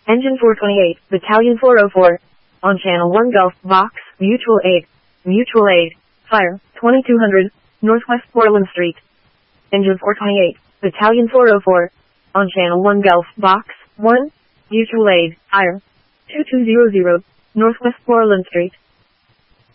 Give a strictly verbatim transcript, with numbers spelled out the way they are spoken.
Engine four twenty-eight, Battalion four oh four. On Channel one Gulf, Vox, Mutual Aid. Mutual Aid. Fire, twenty-two hundred, Northwest Portland Street. Engine four twenty-eight, Battalion four oh four. On Channel one Gulf, Box, one. Mutual Aid. Fire, two two zero zero, Northwest Portland Street.